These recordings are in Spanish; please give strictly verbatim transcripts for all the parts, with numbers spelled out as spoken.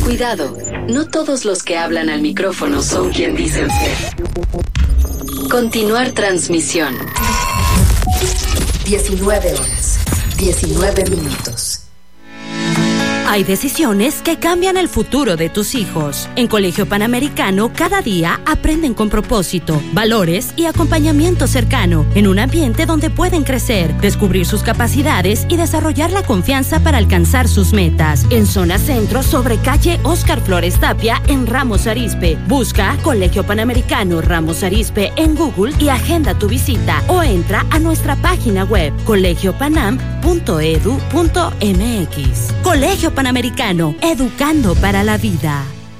Cuidado, no todos los que hablan al micrófono son quien dicen ser. Continuar transmisión. diecinueve horas, diecinueve minutos. Hay decisiones que cambian el futuro de tus hijos. En Colegio Panamericano, cada día aprenden con propósito, valores y acompañamiento cercano, en un ambiente donde pueden crecer, descubrir sus capacidades y desarrollar la confianza para alcanzar sus metas. En Zona Centro, sobre calle Óscar Flores Tapia, en Ramos Arizpe. Busca Colegio Panamericano Ramos Arizpe en Google y agenda tu visita, o entra a nuestra página web colegio panam punto edu punto mx. Colegio Panamericano, educando para la vida.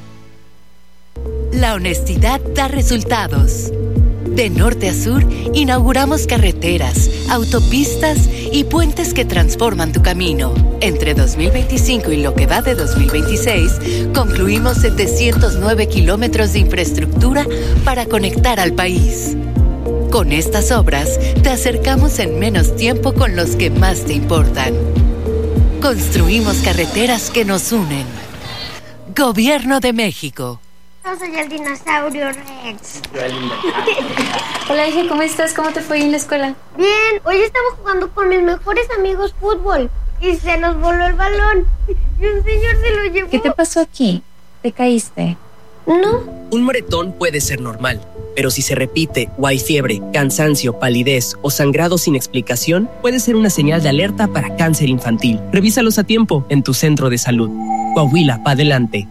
La honestidad da resultados. De norte a sur, inauguramos carreteras, autopistas y puentes que transforman tu camino. Entre dos mil veinticinco y lo que va de dos mil veintiséis, concluimos setecientos nueve kilómetros de infraestructura para conectar al país. Con estas obras, te acercamos en menos tiempo con los que más te importan. Construimos carreteras que nos unen. Gobierno de México. Yo soy el dinosaurio Rex. Hola, hija, ¿cómo estás? ¿Cómo te fue en la escuela? Bien, hoy estaba jugando con mis mejores amigos fútbol y se nos voló el balón y un señor se lo llevó. ¿Qué te pasó aquí? ¿Te caíste? No. Un moretón puede ser normal, pero si se repite o hay fiebre, cansancio, palidez o sangrado sin explicación, puede ser una señal de alerta para cáncer infantil. Revísalos a tiempo en tu centro de salud. Coahuila, pa' adelante.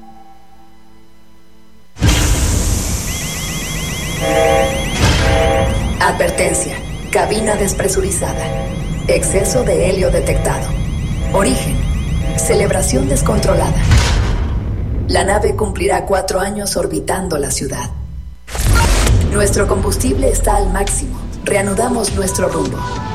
Advertencia. Cabina despresurizada. Exceso de helio detectado. Origen. Celebración descontrolada. La nave cumplirá cuatro años orbitando la ciudad. Nuestro combustible está al máximo. Reanudamos nuestro rumbo.